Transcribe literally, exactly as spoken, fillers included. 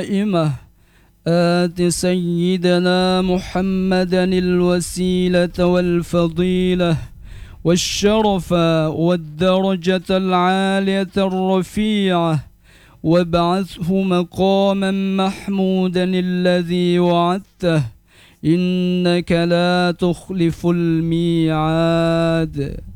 دائمة آت سيدنا محمدا الوسيلة والفضيلة والشرف والدرجة العالية الرفيعة وابعثه مقاما محمودا الذي وعدته إنك لا تخلف الميعاد.